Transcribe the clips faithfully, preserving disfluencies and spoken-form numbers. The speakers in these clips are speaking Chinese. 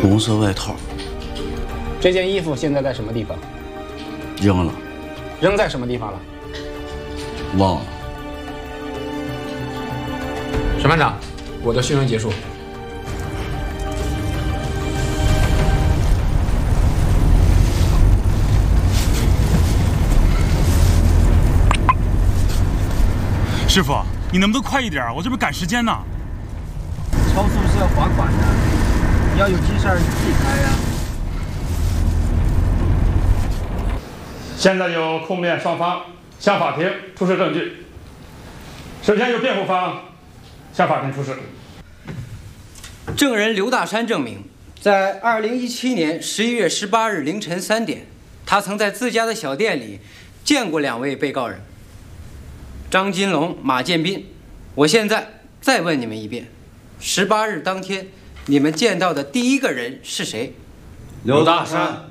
红色外套。 这件衣服现在在什么地方？ 扔了。 扔在什么地方了？ 忘了。 沈班长，我的讯问结束。 师傅，你能不能快一点？我这边赶时间呢。 超速是要罚款的，你要有急事儿你自己开呀。 现在由控辩双方向法庭出示证据。首先由辩护方向法庭出示。 证人刘大山证明，在二零一七年十一月十八日凌晨三点，他曾在自家的小店里见过两位被告人张金龙、马建斌。我现在再问你们一遍，十八日当天你们见到的第一个人是谁？ 刘大山。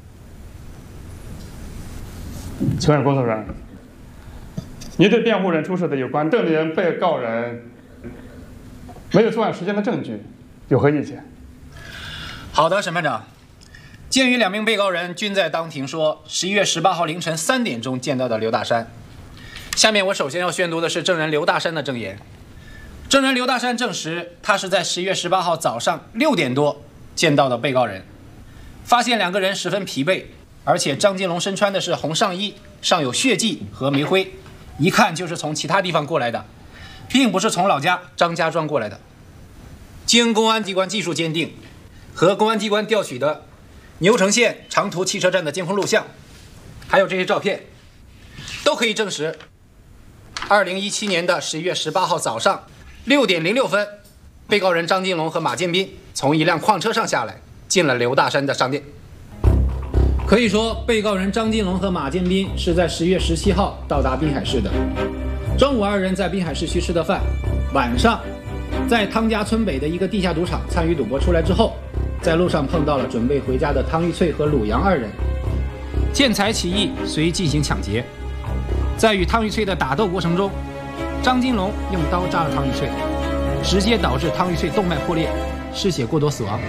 请问工作人员，您对辩护人出示的有关证明被告人没有作案时间的证据有何意见？ 好的，审判长。鉴于两名被告人均在当庭说十一月十八号凌晨三点钟见到的刘大山，下面我首先要宣读的是证人刘大山的证言。证人刘大山证实，他是在十一月十八号早上六点多见到的被告人，发现两个人十分疲惫，而且张金龙身穿的是红上衣，上有血迹和煤灰，一看就是从其他地方过来的，并不是从老家张家庄过来的。经公安机关技术鉴定和公安机关调取的牛城县长途汽车站的监控录像，还有这些照片，都可以证实二零一七年的十一月十八号早上六点零六分，被告人张金龙和马建斌从一辆矿车上下来，进了刘大山的商店。可以说，被告人张金龙和马建斌是在十月十七号到达滨海市的。中午二人在滨海市区吃的饭，晚上在汤家村北的一个地下赌场参与赌博，出来之后，在路上碰到了准备回家的汤玉翠和鲁阳二人，见财起意，遂进行抢劫。在与汤玉翠的打斗过程中，张金龙用刀扎了汤玉翠，直接导致汤玉翠动脉破裂，失血过多死亡。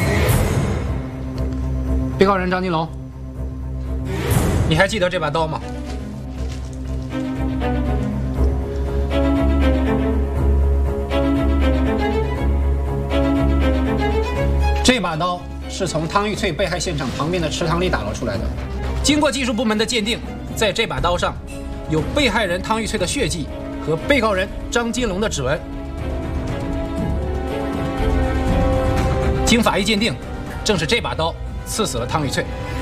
被告人张金龙，你还记得这把刀吗？这把刀是从汤玉翠被害现场旁边的池塘里打捞出来的。经过技术部门的鉴定，在这把刀上有被害人汤玉翠的血迹和被告人张金龙的指纹。经法医鉴定，正是这把刀刺死了汤玉翠。